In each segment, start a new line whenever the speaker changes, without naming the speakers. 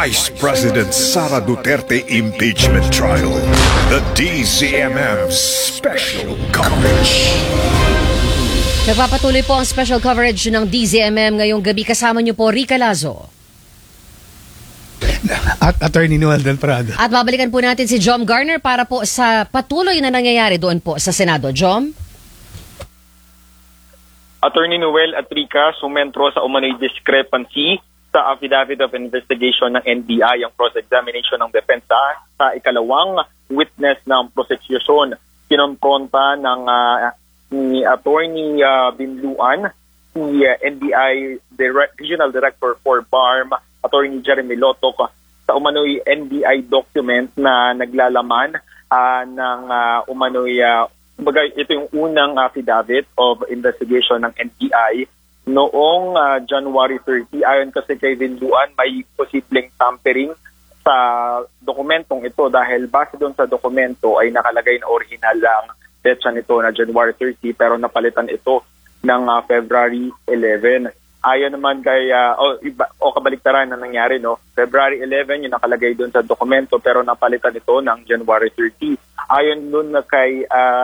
Vice President Sara Duterte impeachment trial. The DZMM special coverage.
Nagpapatuloy po ang special coverage ng DZMM ngayong gabi. Kasama niyo po Rica Lazo.
At Attorney Noel Del Prado.
At babalikan po natin si Jom Garner para po sa patuloy na nangyayari doon po sa Senado. Jom?
Attorney Noel at Rica, sumentro sa umano'y discrepancy sa affidavit of investigation ng NBI ang cross-examination ng depensa sa ikalawang witness ng prosecution. Kinompronta ng ni Attorney Binluan, si NBI Regional Director for BARM, Attorney Jeremy Lotoc, sa umano'y NBI document na naglalaman ng umano'y, ito yung unang affidavit of investigation ng NBI noong January 30. Ayon kasi kay Binluan, may posibleng tampering sa dokumentong ito dahil base doon sa dokumento ay nakalagay na original lang petsa nito na January 30 pero napalitan ito ng February 11. Ayon naman kay kabaliktaran na nangyari, no? February 11 yung nakalagay doon sa dokumento pero napalitan ito ng January 30. Ayon doon na kay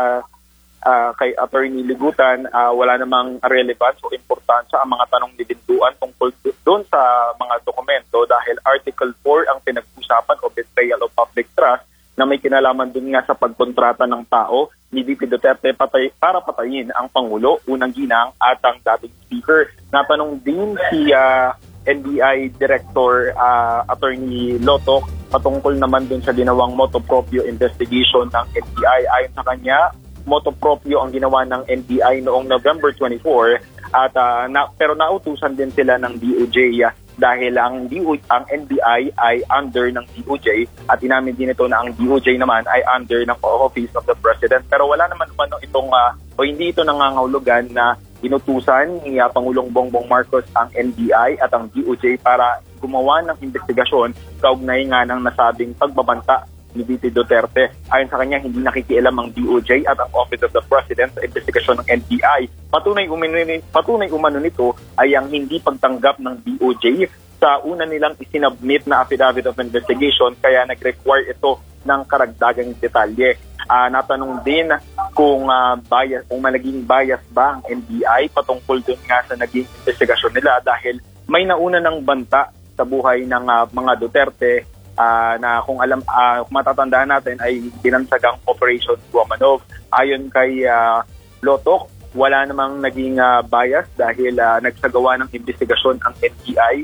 Attorney Ligutan, wala namang relevance o importansya ang mga tanong ni Binluan tungkol doon sa mga dokumento dahil Article 4 ang pinag-usapan o betrayal of public trust na may kinalaman doon nga sa pagkontrata ng tao ni VP Duterte para patayin ang Pangulo, unang ginang at ang dating speaker. Natanong din si NBI Director Attorney Lotoc patungkol naman doon sa ginawang motu proprio investigation ng NBI. Ayon sa kanya, motu proprio ang ginawa ng NBI noong November 24 at pero nautusan din sila ng DOJ dahil ang NBI ay under ng DOJ at inamin din ito na ang DOJ naman ay under ng Office of the President. Pero wala naman itong hindi ito nangangahulugan na inutusan ni Pangulong Bongbong Marcos ang NBI at ang DOJ para gumawa ng investigasyon kaugnay nga ng nasabing pagbabanta ni VP Duterte. Ayon sa kanya, hindi nakikialam ang DOJ at ang Office of the President sa investigasyon ng NBI. Patunay umano nito ay ang hindi pagtanggap ng DOJ sa una nilang isinubmit na affidavit of investigation kaya nag-require ito ng karagdagang detalye. Natanong din kung naging bias ba ang NBI patungkol dun nga sa naging investigasyon nila dahil may nauna ng banta sa buhay ng mga Duterte na kung matatandaan natin ay binansagang Operation Romanov. Ayon kay Lotoc, wala namang naging bias dahil nagsagawa ng investigasyon ang NBI